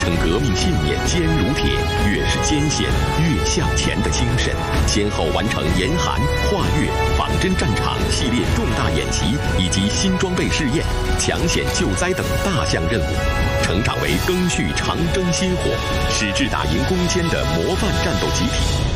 称革命信念坚如铁，越是艰险越向前的精神，先后完成严寒、华岳、仿真战场系列重大演习以及新装备试验、抢险救灾等大项任务，成长为赓续长征薪火、矢志打赢攻坚的模范战斗集体。